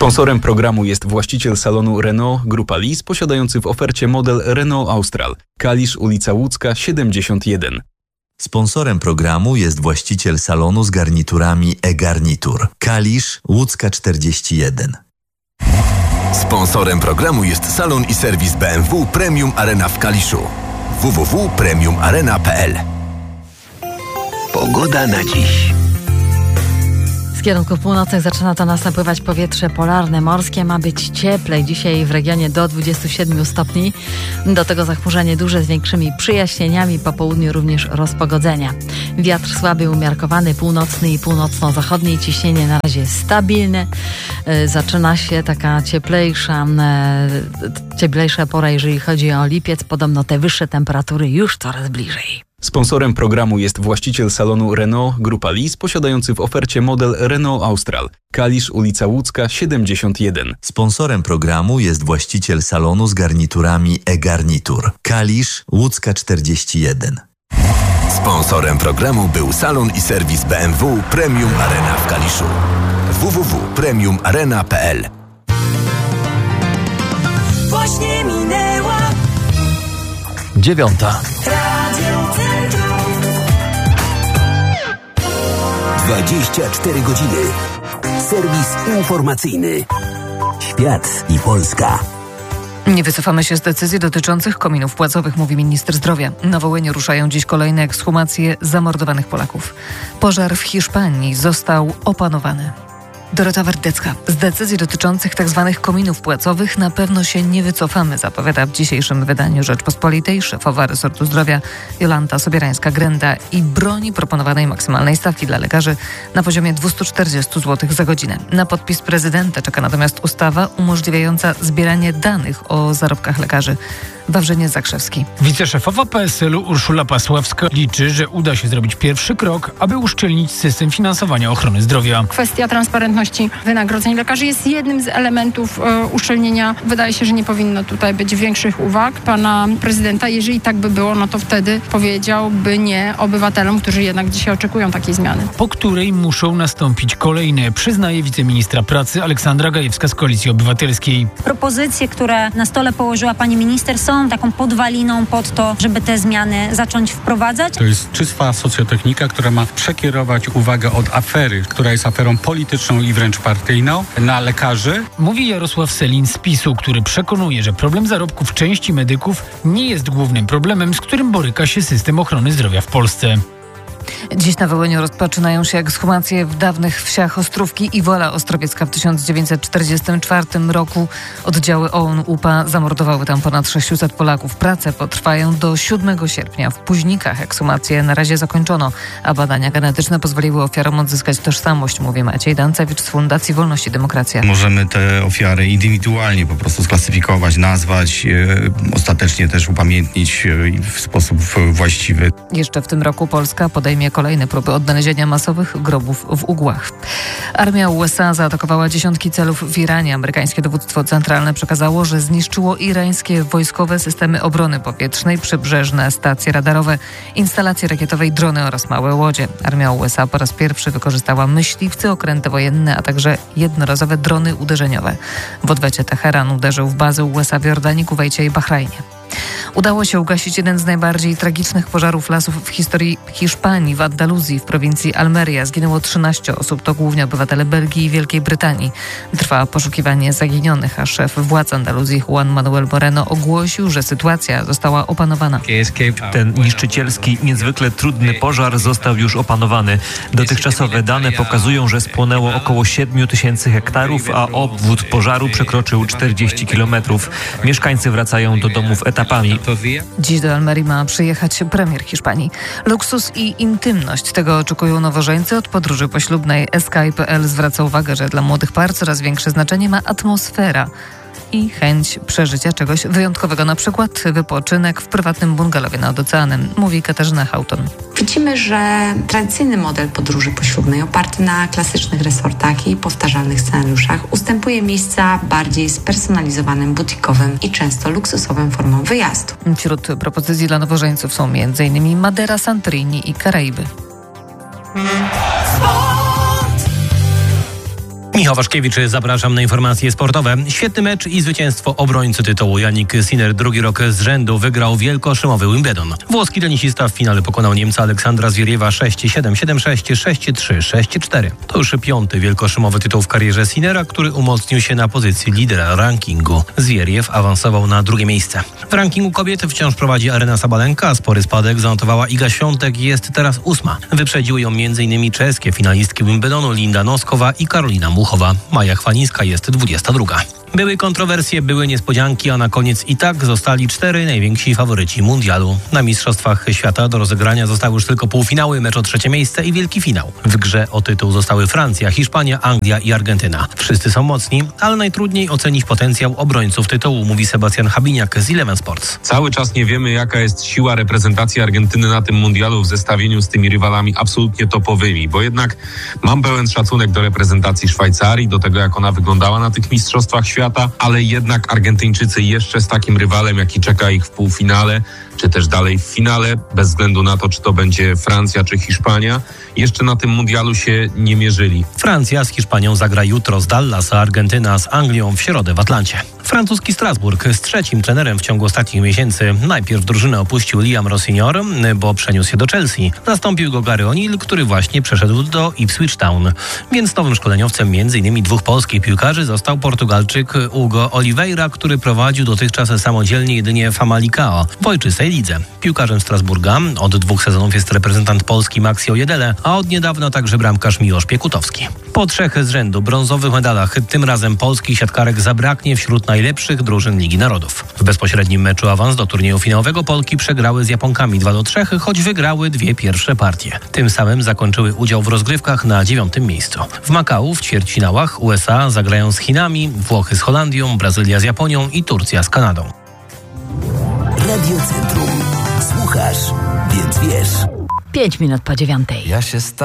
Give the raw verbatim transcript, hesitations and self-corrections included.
Sponsorem programu jest właściciel salonu Renault Grupa Lis, posiadający w ofercie model Renault Austral. Kalisz, ulica Łódzka, siedemdziesiąt jeden. Sponsorem programu jest właściciel salonu z garniturami e-Garnitur. Kalisz, Łódzka czterdzieści jeden. Sponsorem programu jest salon i serwis B M W Premium Arena w Kaliszu. w w w kropka premium arena kropka p l. Pogoda na dziś. Z kierunków północnych zaczyna do nas napływać powietrze polarne, morskie. Ma być cieplej. Dzisiaj w regionie do dwudziestu siedmiu stopni. Do tego zachmurzenie duże z większymi przyjaśnieniami. Po południu również rozpogodzenia. Wiatr słaby, umiarkowany, północny i północno-zachodni. Ciśnienie na razie stabilne. Zaczyna się taka cieplejsza, cieplejsza pora, jeżeli chodzi o lipiec. Podobno te wyższe temperatury już coraz bliżej. Sponsorem programu jest właściciel salonu Renault Grupa Lis, posiadający w ofercie model Renault Austral. Kalisz, ulica Łódzka, siedemdziesiąt jeden. Sponsorem programu jest właściciel salonu z garniturami e-Garnitur. Kalisz, Łódzka czterdzieści jeden. Sponsorem programu był salon i serwis B M W Premium Arena w Kaliszu. w w w kropka premium arena kropka p l. Właśnie minęła dziewiąta. dwadzieścia cztery godziny. Serwis informacyjny. Świat i Polska. Nie wycofamy się z decyzji dotyczących kominów płacowych, mówi minister zdrowia. Na Wołyniu ruszają dziś kolejne ekshumacje zamordowanych Polaków. Pożar w Hiszpanii został opanowany. Dorota Wardecka. Z decyzji dotyczących tzw. kominów płacowych na pewno się nie wycofamy, zapowiada w dzisiejszym wydaniu Rzeczpospolitej szefowa resortu zdrowia Jolanta Sobierańska-Grenda i broni proponowanej maksymalnej stawki dla lekarzy na poziomie dwieście czterdzieści złotych za godzinę. Na podpis prezydenta czeka natomiast ustawa umożliwiająca zbieranie danych o zarobkach lekarzy. Wawrzyniec Zakrzewski. Wiceszefowa P S L u Urszula Pasławska liczy, że uda się zrobić pierwszy krok, aby uszczelnić system finansowania ochrony zdrowia. Kwestia transparentności wynagrodzeń lekarzy jest jednym z elementów e, uszczelnienia. Wydaje się, że nie powinno tutaj być większych uwag pana prezydenta. Jeżeli tak by było, no to wtedy powiedziałby nie obywatelom, którzy jednak dzisiaj oczekują takiej zmiany. Po której muszą nastąpić kolejne, przyznaje wiceministra pracy Aleksandra Gajewska z Koalicji Obywatelskiej. Propozycje, które na stole położyła pani minister, są taką podwaliną pod to, żeby te zmiany zacząć wprowadzać. To jest czysta socjotechnika, która ma przekierować uwagę od afery, która jest aferą polityczną i wręcz partyjną, na lekarzy. Mówi Jarosław Sellin z PiSu, który przekonuje, że problem zarobków części medyków nie jest głównym problemem, z którym boryka się system ochrony zdrowia w Polsce. Dziś na Wołyniu rozpoczynają się ekshumacje w dawnych wsiach Ostrówki i Wola Ostrowiecka. W tysiąc dziewięćset czterdziestym czwartym roku oddziały O U N U P A zamordowały tam ponad sześciuset Polaków. Prace potrwają do siódmego sierpnia. W Późnikach ekshumacje na razie zakończono, a badania genetyczne pozwoliły ofiarom odzyskać tożsamość, mówi Maciej Dancewicz z Fundacji Wolność i Demokracja. Możemy te ofiary indywidualnie po prostu sklasyfikować, nazwać, e, ostatecznie też upamiętnić e, w sposób właściwy. Jeszcze w tym roku Polska podejmie kolejne próby odnalezienia masowych grobów w Ugłach. Armia U S A zaatakowała dziesiątki celów w Iranie. Amerykańskie dowództwo centralne przekazało, że zniszczyło irańskie wojskowe systemy obrony powietrznej, przybrzeżne stacje radarowe, instalacje rakietowe i drony oraz małe łodzie. Armia U S A po raz pierwszy wykorzystała myśliwce, okręty wojenne, a także jednorazowe drony uderzeniowe. W odwecie Teheran uderzył w bazę U S A w Jordanii, Kuwejcie i Bahrajnie. Udało się ugasić jeden z najbardziej tragicznych pożarów lasów w historii Hiszpanii. W Andaluzji, w prowincji Almeria, zginęło trzynaście osób. To głównie obywatele Belgii i Wielkiej Brytanii. Trwa poszukiwanie zaginionych, a szef władz Andaluzji Juan Manuel Moreno ogłosił, że sytuacja została opanowana. Ten niszczycielski, niezwykle trudny pożar został już opanowany. Dotychczasowe dane pokazują, że spłonęło około siedmiu tysięcy hektarów, a obwód pożaru przekroczył czterdzieści kilometrów. Mieszkańcy wracają do domów etapami. Dziś do Almerii ma przyjechać premier Hiszpanii. Luksus i intymność. Tego oczekują nowożeńcy od podróży poślubnej. S K I kropka P L zwraca uwagę, że dla młodych par coraz większe znaczenie ma atmosfera i chęć przeżycia czegoś wyjątkowego, na przykład wypoczynek w prywatnym bungalowie nad oceanem, mówi Katarzyna Hauton. Widzimy, że tradycyjny model podróży poślubnej oparty na klasycznych resortach i powtarzalnych scenariuszach ustępuje miejsca bardziej spersonalizowanym, butikowym i często luksusowym formom wyjazdu. Wśród propozycji dla nowożeńców są m.in. Madeira, Santorini i Karaiby. Michał Waszkiewicz, zapraszam na informacje sportowe. Świetny mecz i zwycięstwo obrońcy tytułu. Jannik Sinner drugi rok z rzędu wygrał wielkoszymowy Wimbledon. Włoski tenisista w finale pokonał Niemca Aleksandra Zwieriewa sześć siedem, siedem sześć, sześć trzy, sześć cztery. To już piąty wielkoszymowy tytuł w karierze Sinnera, który umocnił się na pozycji lidera rankingu. Zwieriew awansował na drugie miejsce. W rankingu kobiet wciąż prowadzi Aryna Sabalenka, a spory spadek zanotowała Iga Świątek i jest teraz ósma. Wyprzedziły ją m.in. czeskie finalistki Wimbledonu Linda Noskowa i Karolina Muchowa. Maja Chwalińska jest dwudziesta druga. Były kontrowersje, były niespodzianki, a na koniec i tak zostali cztery najwięksi faworyci mundialu. Na Mistrzostwach Świata do rozegrania zostały już tylko półfinały, mecz o trzecie miejsce i wielki finał. W grze o tytuł zostały Francja, Hiszpania, Anglia i Argentyna. Wszyscy są mocni, ale najtrudniej ocenić potencjał obrońców tytułu, mówi Sebastian Habiniak z Eleven Sports. Cały czas nie wiemy, jaka jest siła reprezentacji Argentyny na tym mundialu w zestawieniu z tymi rywalami absolutnie topowymi, bo jednak mam pełen szacunek do reprezentacji Szwajcarii, do tego, jak ona wyglądała na tych Mistrzostwach Świata, ale jednak Argentyńczycy jeszcze z takim rywalem, jaki czeka ich w półfinale, czy też dalej w finale, bez względu na to, czy to będzie Francja, czy Hiszpania, jeszcze na tym mundialu się nie mierzyli. Francja z Hiszpanią zagra jutro z Dallas, a Argentyna z Anglią w środę w Atlancie. Francuski Strasburg z trzecim trenerem w ciągu ostatnich miesięcy. Najpierw drużynę opuścił Liam Rossignol, bo przeniósł się do Chelsea. Nastąpił go Gary O'Neill, który właśnie przeszedł do Ipswich Town. Więc nowym szkoleniowcem między innymi dwóch polskich piłkarzy został Portugalczyk Hugo Oliveira, który prowadził dotychczas samodzielnie jedynie Famalicão w ojczystej lidze. Piłkarzem Strasburga od dwóch sezonów jest reprezentant Polski Maxi Ojedele, a od niedawna także bramkarz Miłosz Piekutowski. Po trzech z rzędu brązowych medalach tym razem polskich siatkarek zabraknie wśród najlepszych drużyn Ligi Narodów. W bezpośrednim meczu awans do turnieju finałowego Polki przegrały z Japonkami dwa do trzech, choć wygrały dwie pierwsze partie. Tym samym zakończyły udział w rozgrywkach na dziewiątym miejscu. W Makau w ćwierćfinałach U S A zagrają z Chinami, Włochy z Holandią, Brazylia z Japonią i Turcja z Kanadą. Radio Centrum. Słuchasz, więc wiesz. Pięć minut po dziewiątej. Ja się